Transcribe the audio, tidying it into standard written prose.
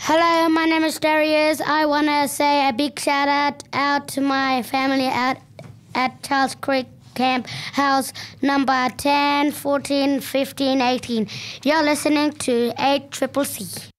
Hello, my name is Darius. I want to say a big shout out to my family out at Charles Creek Camp House number 10, 14, 15, 18. You're listening to 8CCC.